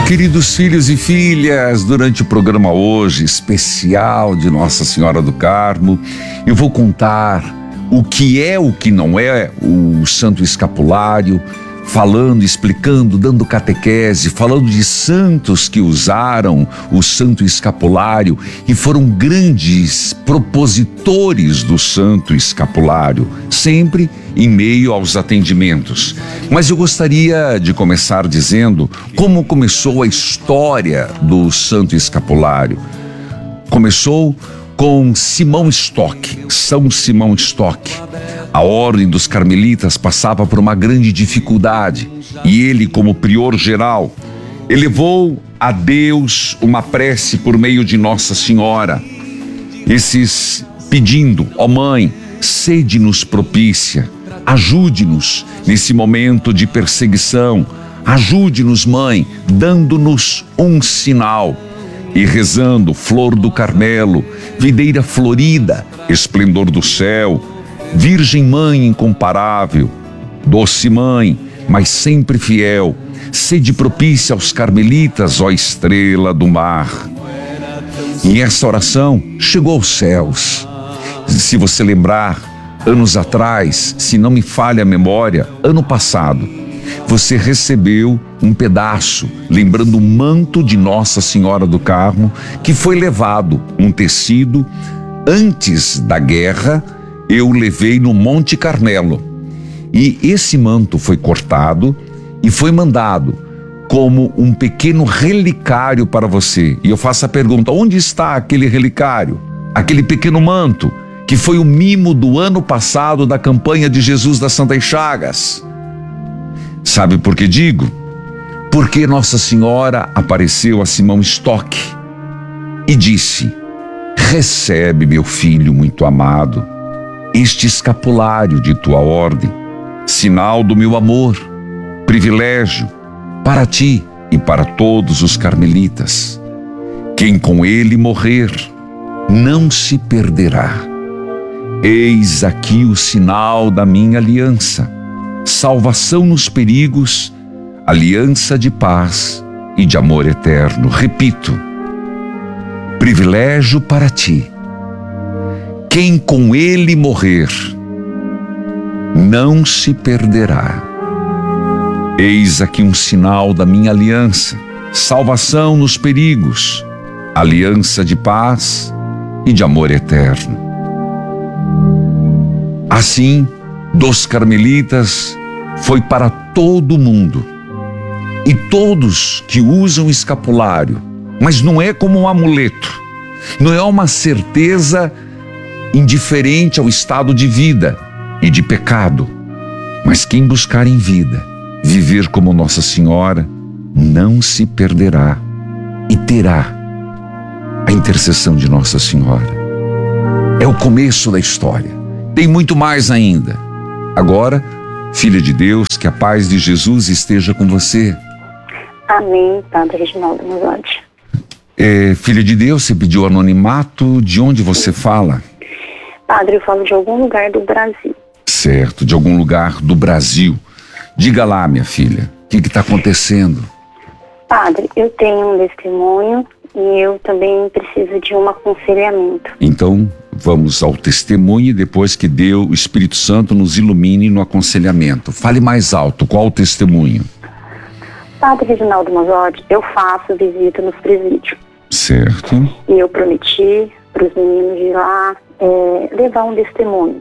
Queridos filhos e filhas, durante o programa hoje, especial de Nossa Senhora do Carmo, eu vou contar o que não é o Santo Escapulário, falando, explicando, dando catequese, falando de santos que usaram o Santo Escapulário e foram grandes propositores do Santo Escapulário, sempre em meio aos atendimentos. Mas eu gostaria de começar dizendo como começou a história do Santo Escapulário. Começou com Simão Stock, São Simão Stock. A ordem dos carmelitas passava por uma grande dificuldade e ele, como prior geral, elevou a Deus uma prece por meio de Nossa Senhora, pedindo: ó Mãe, sede-nos propícia, ajude-nos nesse momento de perseguição, ajude-nos, Mãe, dando-nos um sinal. E rezando: flor do Carmelo, videira florida, esplendor do céu, Virgem Mãe incomparável, doce Mãe, mas sempre fiel, sede propícia aos carmelitas, ó estrela do mar. E essa oração chegou aos céus. Se você lembrar, anos atrás, se não me falha a memória, ano passado, você recebeu um pedaço, lembrando o manto de Nossa Senhora do Carmo, que foi levado, um tecido, antes da guerra, eu levei no Monte Carmelo. E esse manto foi cortado e foi mandado como um pequeno relicário para você. E eu faço a pergunta: onde está aquele relicário? Aquele pequeno manto, que foi o mimo do ano passado da campanha de Jesus das Santas Chagas. Sabe por que digo? Porque Nossa Senhora apareceu a Simão Stock e disse: recebe, meu filho muito amado, este escapulário de tua ordem, sinal do meu amor, privilégio para ti e para todos os carmelitas. Quem com ele morrer não se perderá. Eis aqui o sinal da minha aliança, salvação nos perigos, aliança de paz e de amor eterno. Repito: privilégio para ti. Quem com ele morrer não se perderá. Eis aqui um sinal da minha aliança, salvação nos perigos, aliança de paz e de amor eterno. Assim, dos carmelitas foi para todo o mundo. E todos que usam escapulário, mas não é como um amuleto, não é uma certeza indiferente ao estado de vida e de pecado, mas quem buscar em vida viver como Nossa Senhora não se perderá e terá a intercessão de Nossa Senhora. É o começo da história, tem muito mais ainda. Agora, filha de Deus, que a paz de Jesus esteja com você. Amém, Padre Reginaldo Mozart. Filha de Deus, você pediu anonimato, de onde você fala? Padre, eu falo de algum lugar do Brasil. Certo, de algum lugar do Brasil. Diga lá, minha filha, o que está acontecendo? Padre, eu tenho um testemunho e eu também preciso de um aconselhamento. Então, vamos ao testemunho e depois que Deus, o Espírito Santo, nos ilumine no aconselhamento. Fale mais alto, qual o testemunho? Padre Reginaldo Mozart, eu faço visita nos presídios. Certo. E eu prometi para os meninos de lá levar um testemunho.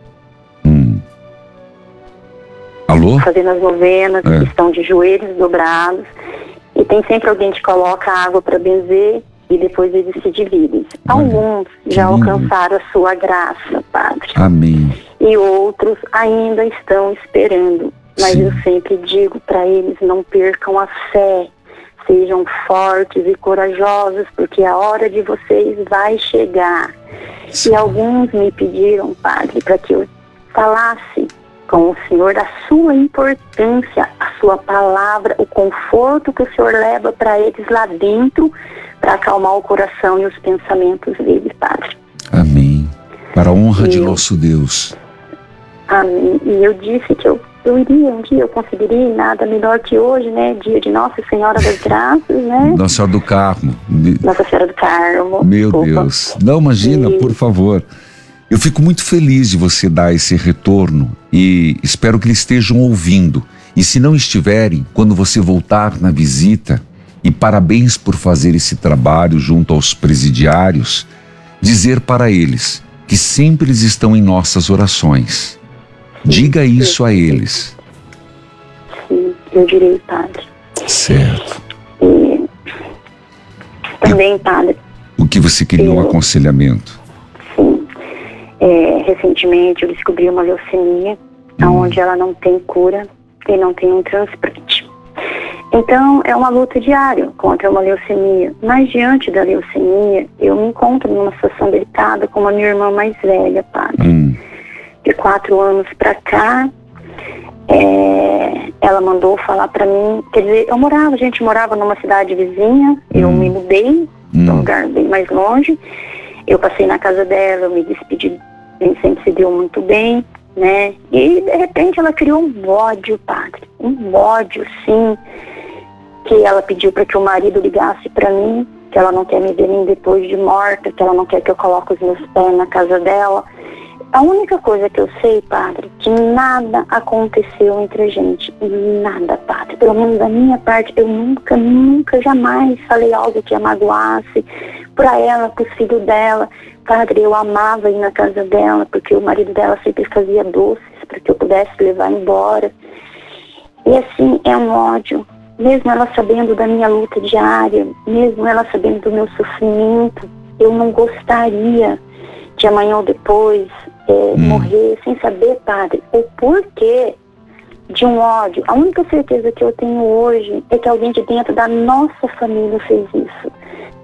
Alô? Fazendo as novenas, estão de joelhos dobrados. E tem sempre alguém que coloca água para benzer e depois eles se dividem. Alguns já alcançaram a sua graça, Padre. Amém. E outros ainda estão esperando. Mas eu sempre digo para eles: não percam a fé. Sejam fortes e corajosos, porque a hora de vocês vai chegar. E alguns me pediram, Padre, para que eu falasse com o Senhor da sua importância, a sua palavra, o conforto que o Senhor leva para eles lá dentro, para acalmar o coração e os pensamentos deles, Padre. Amém. Para a honra de nosso Deus. Amém. E eu disse que eu eu iria, um dia eu conseguiria, e nada melhor que hoje, né? Dia de Nossa Senhora das Graças, né? Nossa Senhora do Carmo. Nossa Senhora do Carmo. Meu Desculpa. Deus. Não, imagina, por favor. Eu fico muito feliz de você dar esse retorno e espero que eles estejam ouvindo. E se não estiverem, quando você voltar na visita, e parabéns por fazer esse trabalho junto aos presidiários, dizer para eles que sempre eles estão em nossas orações. Diga isso a eles. Sim, eu direi, padre. Certo. E também, padre. O que você queria um aconselhamento? Sim. Recentemente eu descobri uma leucemia, onde ela não tem cura e não tem um transplante. Então, é uma luta diária contra uma leucemia. Mas diante da leucemia, eu me encontro numa situação delicada com a minha irmã mais velha, padre. De 4 anos pra cá, ela mandou falar pra mim, quer dizer, a gente morava numa cidade vizinha, eu me mudei para um lugar bem mais longe, eu passei na casa dela, eu me despedi, a gente sempre se deu muito bem, né? E de repente ela criou um ódio, padre, um ódio, sim, que ela pediu para que o marido ligasse para mim, que ela não quer me ver nem depois de morta, que ela não quer que eu coloque os meus pés na casa dela. A única coisa que eu sei, padre, que nada aconteceu entre a gente. Nada, padre. Pelo menos da minha parte, eu nunca, jamais falei algo que a magoasse para ela, para os filhos dela. Padre, eu amava ir na casa dela, porque o marido dela sempre fazia doces para que eu pudesse levar embora. E assim, é um ódio. Mesmo ela sabendo da minha luta diária, mesmo ela sabendo do meu sofrimento, eu não gostaria de amanhã ou depois morrer sem saber, padre, o porquê de um ódio. A única certeza que eu tenho hoje é que alguém de dentro da nossa família fez isso.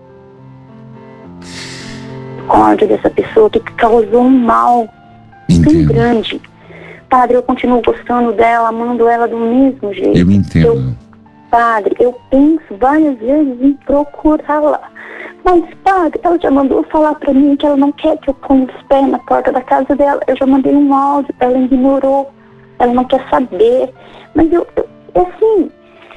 O ódio dessa pessoa que causou um mal tão grande. Padre, eu continuo gostando dela, amando ela do mesmo jeito. Eu entendo. Padre, eu penso várias vezes em procurá-la. Mas, padre, ela já mandou falar pra mim que ela não quer que eu ponha os pés na porta da casa dela. Eu já mandei um áudio, ela ignorou. Ela não quer saber. Mas assim,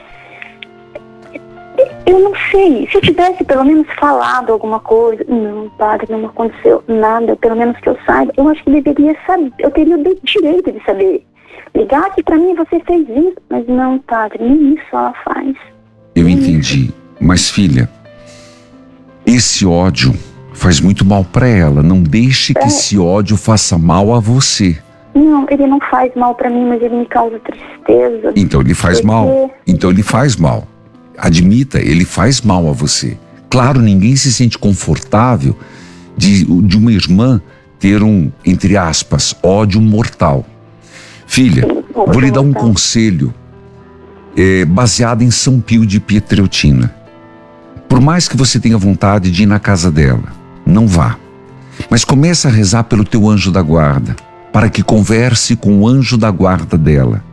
eu não sei. Se eu tivesse pelo menos falado alguma coisa. Não, padre, não aconteceu nada. Pelo menos que eu saiba. Eu acho que deveria saber. Eu teria o direito de saber. Ligasse pra mim, você fez isso. Mas não, padre, nem isso ela faz. Eu entendi. Mas, filha, esse ódio faz muito mal pra ela. Não deixe que esse ódio faça mal a você. Não, ele não faz mal pra mim, mas ele me causa tristeza. Então ele faz mal. Então ele faz mal. Admita, ele faz mal a você. Claro, ninguém se sente confortável de uma irmã ter um, entre aspas, ódio mortal. Filha, vou lhe dar um conselho baseado em São Pio de Pietrelcina. Por mais que você tenha vontade de ir na casa dela, não vá. Mas comece a rezar pelo teu anjo da guarda, para que converse com o anjo da guarda dela